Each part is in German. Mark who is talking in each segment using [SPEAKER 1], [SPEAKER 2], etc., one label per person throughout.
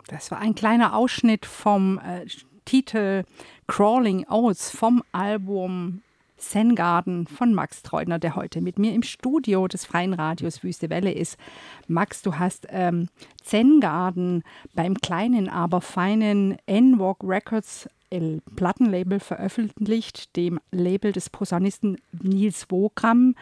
[SPEAKER 1] Das war ein kleiner Ausschnitt vom Titel Crawling Oats vom Album Zen Garden von Max Treutner, der heute mit mir im Studio des Freien Radios Wüste Welle ist. Max, du hast Zen Garden beim kleinen, aber feinen N-Walk Records Plattenlabel veröffentlicht, dem Label des Posaunisten Nils Wogram,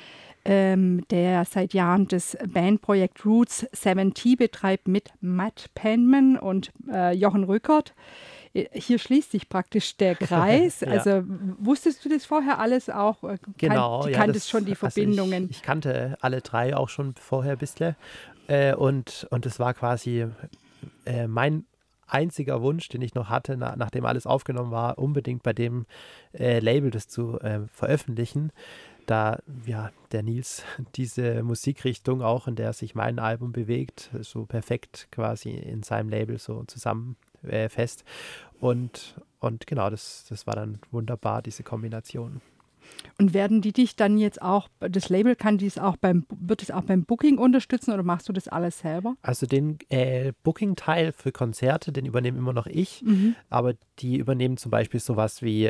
[SPEAKER 1] der seit Jahren das Bandprojekt Roots 70 betreibt mit Matt Penman und Jochen Rückert. Hier schließt sich praktisch der Kreis. Ja. Also wusstest du das vorher alles auch?
[SPEAKER 2] Genau.
[SPEAKER 1] Du kanntest schon die Verbindungen.
[SPEAKER 2] Also ich kannte alle drei auch schon vorher ein bisschen. Und es war quasi mein einziger Wunsch, den ich noch hatte, nachdem alles aufgenommen war, unbedingt bei dem Label das zu veröffentlichen. Da ja der Nils diese Musikrichtung auch, in der sich mein Album bewegt, so perfekt quasi in seinem Label so zusammen fest. Und genau, das war dann wunderbar, diese Kombination.
[SPEAKER 1] Und werden die dich dann jetzt auch, das Label wird es auch beim Booking unterstützen oder machst du das alles selber?
[SPEAKER 2] Also den Booking-Teil für Konzerte, den übernehme immer noch ich, aber die übernehmen zum Beispiel sowas wie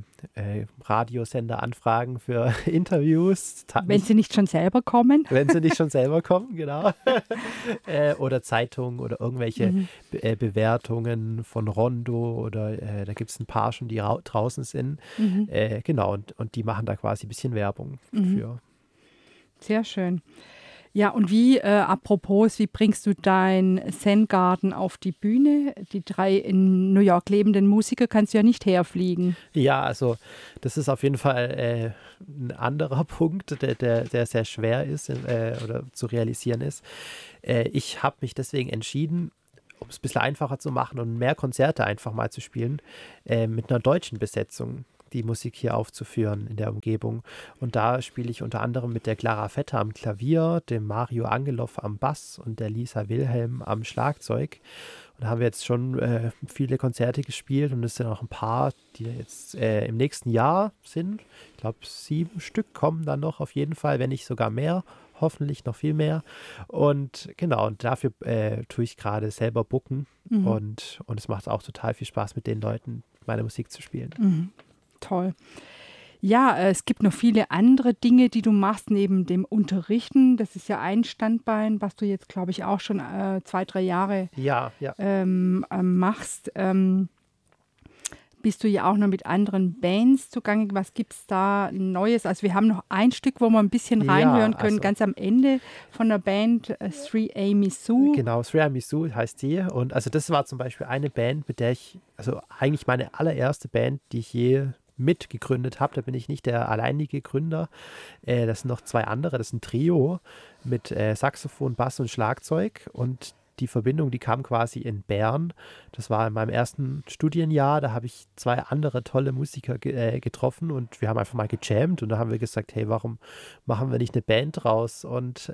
[SPEAKER 2] Radiosender-Anfragen für Interviews.
[SPEAKER 1] Wenn sie nicht schon selber kommen.
[SPEAKER 2] Wenn sie nicht schon selber kommen, genau. Oder Zeitungen oder irgendwelche Bewertungen von Rondo oder da gibt es ein paar schon, die draußen sind. Genau, und die machen da quasi ein bisschen Werbung für.
[SPEAKER 1] Sehr schön. Ja, und apropos, wie bringst du dein Zen Garden auf die Bühne? Die 3 in New York lebenden Musiker kannst du ja nicht herfliegen.
[SPEAKER 2] Ja, also das ist auf jeden Fall ein anderer Punkt, der sehr schwer ist oder zu realisieren ist. Ich habe mich deswegen entschieden, um es ein bisschen einfacher zu machen und mehr Konzerte einfach mal zu spielen, mit einer deutschen Besetzung die Musik hier aufzuführen in der Umgebung. Und da spiele ich unter anderem mit der Clara Vetter am Klavier, dem Mario Angelov am Bass und der Lisa Wilhelm am Schlagzeug. Und da haben wir jetzt schon viele Konzerte gespielt und es sind auch ein paar, die jetzt im nächsten Jahr sind. Ich glaube, 7 Stück kommen dann noch auf jeden Fall, wenn nicht sogar mehr. Hoffentlich noch viel mehr. Und genau, und dafür tue ich gerade selber booken. Und es macht auch total viel Spaß, mit den Leuten meine Musik zu spielen.
[SPEAKER 1] Toll. Ja, es gibt noch viele andere Dinge, die du machst neben dem Unterrichten. Das ist ja ein Standbein, was du jetzt, glaube ich, auch schon 2-3 Jahre machst. Bist du ja auch noch mit anderen Bands zugange. Was gibt es da Neues? Also wir haben noch ein Stück, wo wir ein bisschen reinhören können, ganz am Ende von der Band 3A Mizzou.
[SPEAKER 2] Genau, 3A Mizzou heißt die. Und also das war zum Beispiel eine Band, mit der ich, also eigentlich meine allererste Band, die ich je mitgegründet habe. Da bin ich nicht der alleinige Gründer. Das sind noch 2 andere. Das ist ein Trio mit Saxophon, Bass und Schlagzeug. Und die Verbindung, die kam quasi in Bern. Das war in meinem ersten Studienjahr. Da habe ich 2 andere tolle Musiker getroffen und wir haben einfach mal gejammt und da haben wir gesagt, hey, warum machen wir nicht eine Band raus? Und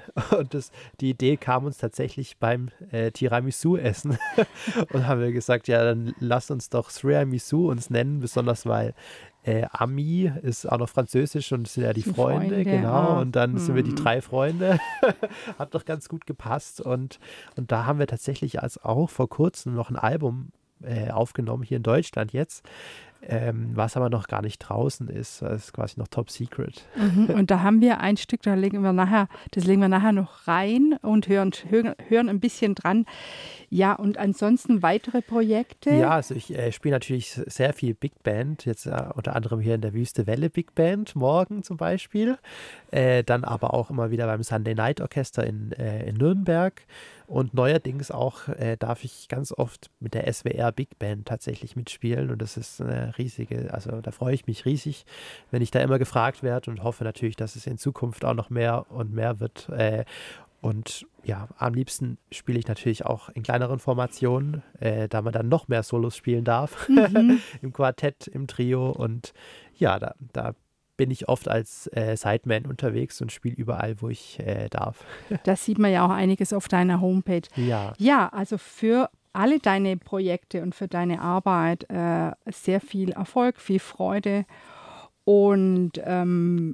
[SPEAKER 2] die Idee kam uns tatsächlich beim Tiramisu-Essen und haben wir gesagt, ja, dann lass uns doch Tiramisu uns nennen, besonders weil Ami ist auch noch französisch und sind ja die Freunde, genau. Und dann sind wir die 3 Freunde. Hat doch ganz gut gepasst. Und da haben wir tatsächlich auch vor kurzem noch ein Album aufgenommen, hier in Deutschland jetzt, was aber noch gar nicht draußen ist. Das ist quasi noch top secret.
[SPEAKER 1] Und da haben wir ein Stück, das legen wir nachher noch rein und hören ein bisschen dran. Ja, und ansonsten weitere Projekte?
[SPEAKER 2] Ja, also ich spiele natürlich sehr viel Big Band, jetzt unter anderem hier in der Wüste Welle Big Band, morgen zum Beispiel. Dann aber auch immer wieder beim Sunday Night Orchester in Nürnberg. Und neuerdings auch darf ich ganz oft mit der SWR Big Band tatsächlich mitspielen. Und das ist eine riesige, also da freue ich mich riesig, wenn ich da immer gefragt werde und hoffe natürlich, dass es in Zukunft auch noch mehr und mehr wird. Und ja, am liebsten spiele ich natürlich auch in kleineren Formationen, da man dann noch mehr Solos spielen darf, im Quartett, im Trio. Und ja, da bin ich oft als Sideman unterwegs und spiele überall, wo ich darf.
[SPEAKER 1] Das sieht man ja auch einiges auf deiner Homepage. Ja, also für alle deine Projekte und für deine Arbeit sehr viel Erfolg, viel Freude und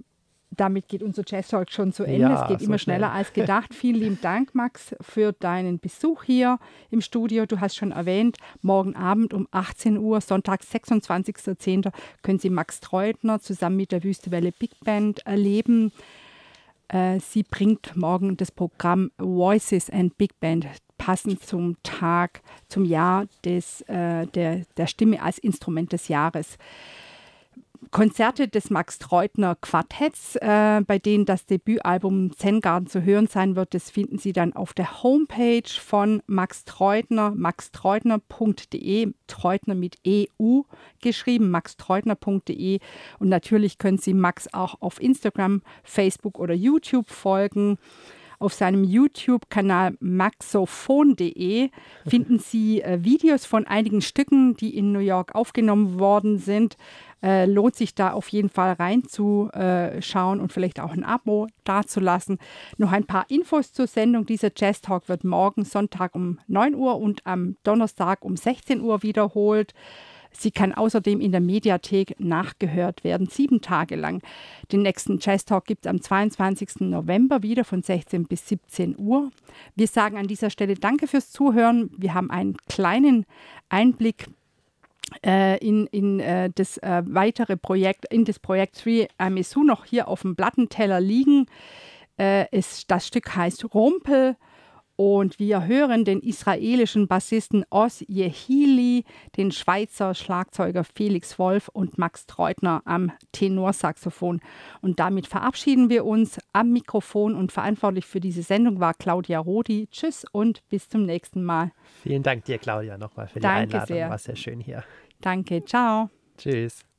[SPEAKER 1] damit geht unser Jazz Talk schon zu Ende.
[SPEAKER 2] Ja,
[SPEAKER 1] es geht
[SPEAKER 2] so
[SPEAKER 1] immer schneller als gedacht. Vielen lieben Dank, Max, für deinen Besuch hier im Studio. Du hast schon erwähnt, morgen Abend um 18 Uhr, Sonntag, 26.10., können Sie Max Treutner zusammen mit der Wüstewelle Big Band erleben. Sie bringt morgen das Programm Voices and Big Band, passend zum Tag, zum Jahr der Stimme als Instrument des Jahres. Konzerte des Max Treutner Quartetts, bei denen das Debütalbum Zen Garden zu hören sein wird, das finden Sie dann auf der Homepage von Max Treutner, maxtreutner.de, Treutner mit EU geschrieben, maxtreutner.de. Und natürlich können Sie Max auch auf Instagram, Facebook oder YouTube folgen. Auf seinem YouTube-Kanal maxophon.de finden Sie Videos von einigen Stücken, die in New York aufgenommen worden sind. Lohnt sich da auf jeden Fall reinzuschauen und vielleicht auch ein Abo dazulassen. Noch ein paar Infos zur Sendung. Dieser Jazz Talk wird morgen Sonntag um 9 Uhr und am Donnerstag um 16 Uhr wiederholt. Sie kann außerdem in der Mediathek nachgehört werden, 7 Tage lang. Den nächsten Jazz Talk gibt es am 22. November wieder von 16 bis 17 Uhr. Wir sagen an dieser Stelle Danke fürs Zuhören. Wir haben einen kleinen Einblick in das weitere Projekt, in das Projekt 3 Amisu noch hier auf dem Plattenteller liegen. Das Stück heißt Rumpel. Und wir hören den israelischen Bassisten Oz Yehili, den Schweizer Schlagzeuger Felix Wolf und Max Treutner am Tenorsaxophon. Und damit verabschieden wir uns am Mikrofon und verantwortlich für diese Sendung war Claudia Rodi. Tschüss und bis zum nächsten Mal.
[SPEAKER 2] Vielen Dank dir, Claudia, nochmal für die Einladung. Sehr. War sehr schön hier.
[SPEAKER 1] Danke, ciao.
[SPEAKER 2] Tschüss.